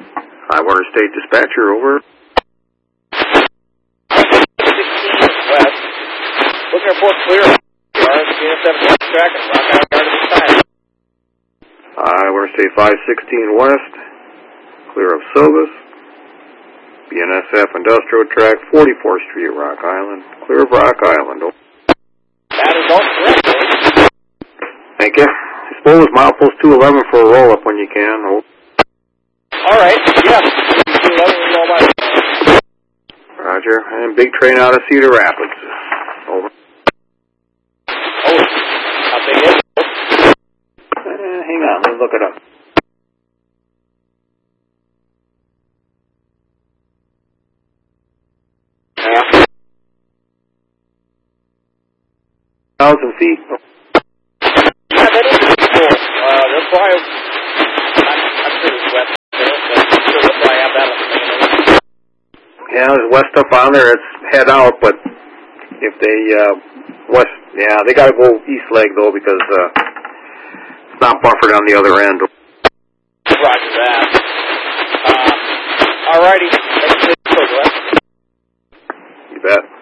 Highwater State Dispatcher, over. 16 west. Looking for clear. BNSF West track and Rock Island Yard at this time. Highwater State 516 west. Clear of Silvis. BNSF Industrial Track, 44th Street, Rock Island. Clear of Rock Island. That is all correct, boys. Thank you. Dispose milepost 211 for a roll-up when you can. All right, yeah. 211 all by. Roger. And big train out of Cedar Rapids. Over. Oh, how big is it? Hang on, let's look it up. Yeah. 1,000 feet. Yeah, that is cool. That's why I'm sure it's west there, but I'm sure that's why I have that on the main. Yeah, there's west stuff on there. It's head out, but if they west, yeah, they got to go east leg though because it's not buffered on the other end. Roger that. All righty. Thanks for the info, Glenn. You bet.